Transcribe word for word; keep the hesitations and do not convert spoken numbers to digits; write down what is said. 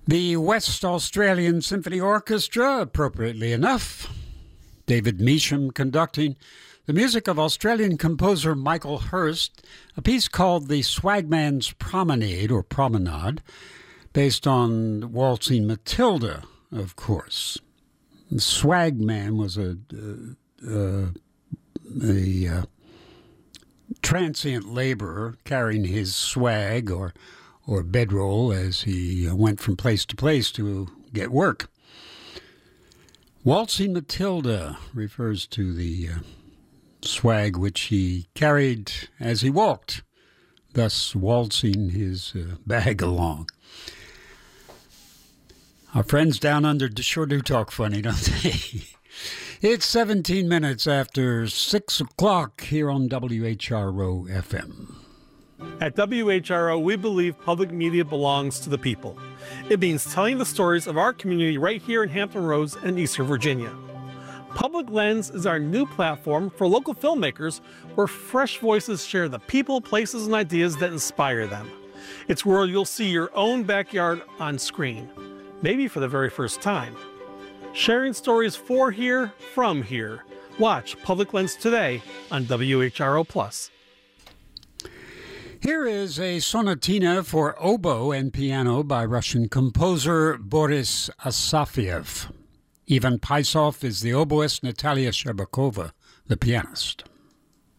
The West Australian Symphony Orchestra, appropriately enough, David Measham conducting the music of Australian composer Michael Hirst, a piece called The Swagman's Promenade, or Promenade, based on Waltzing Matilda, of course. The Swagman was a, uh, a uh, transient laborer carrying his swag or or bedroll as he went from place to place to get work. Waltzing Matilda refers to the uh, swag which he carried as he walked, thus waltzing his uh, bag along. Our friends down under sure do talk funny, don't they? It's seventeen minutes after six o'clock here on W H R O F M. At W H R O, we believe public media belongs to the people. It means telling the stories of our community right here in Hampton Roads and Eastern Virginia. Public Lens is our new platform for local filmmakers where fresh voices share the people, places, and ideas that inspire them. It's where you'll see your own backyard on screen, maybe for the very first time. Sharing stories for here, from here. Watch Public Lens today on W H R O Plus. Here is a sonatina for oboe and piano by Russian composer Boris Asafiev. Ivan Paisov is the oboist, Natalia Sherbakova, the pianist.